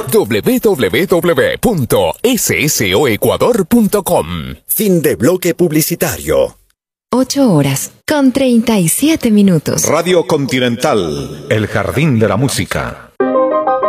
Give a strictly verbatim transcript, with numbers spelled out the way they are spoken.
doble u doble u doble u punto s s o ecuador punto com. Fin de bloque publicitario. Ocho horas, con treinta y siete minutos. Radio Continental, el jardín de la música.